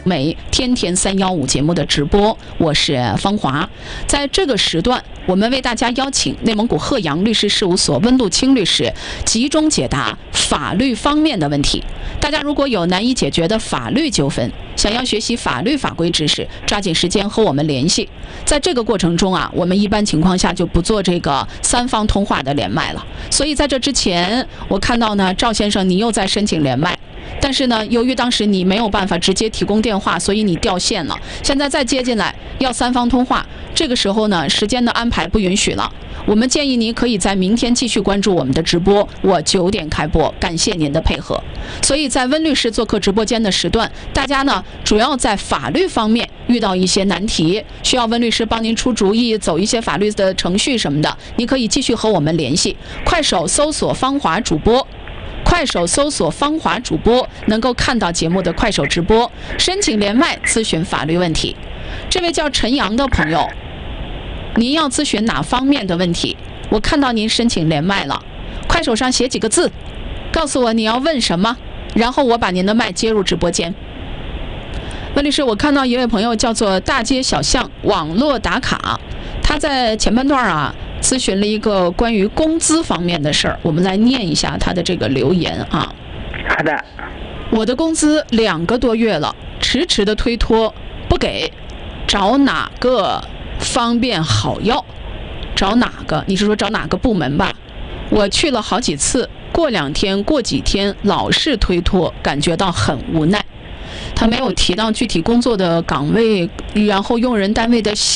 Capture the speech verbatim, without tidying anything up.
美天天三幺五节目的直播，我是芳华。在这个时段，我们为大家邀请内蒙古鹤阳律师事务所温路清律师集中解答法律方面的问题。大家如果有难以解决的法律纠纷，想要学习法律法规知识，抓紧时间和我们联系。在这个过程中啊，我们一般情况下就不做这个三方通话的连麦了。所以在这之前，我看到呢，赵先生你又在申请连麦。但是呢，由于当时你没有办法直接提供电话，所以你掉线了。现在再接进来要三方通话，这个时候呢，时间的安排不允许了。我们建议您可以在明天继续关注我们的直播，我九点开播，感谢您的配合。所以在温律师做客直播间的时段，大家呢主要在法律方面遇到一些难题，需要温律师帮您出主意，走一些法律的程序什么的，你可以继续和我们联系。快手搜索芳华主播。快手搜索芳华主播，能够看到节目的快手直播，申请连麦咨询法律问题。这位叫陈阳的朋友，您要咨询哪方面的问题？我看到您申请连麦了，快手上写几个字，告诉我你要问什么，然后我把您的麦接入直播间。温律师，我看到一位朋友叫做大街小巷网络打卡，他在前半段啊咨询了一个关于工资方面的事儿，我们来念一下他的这个留言啊。 好的。 我的工资两个多月了，迟迟的推脱不给，找哪个方便好要？找哪个？你是说找哪个部门吧？我去了好几次，过两天过几天老是推脱，感觉到很无奈。他没有提到具体工作的岗位，然后用人单位的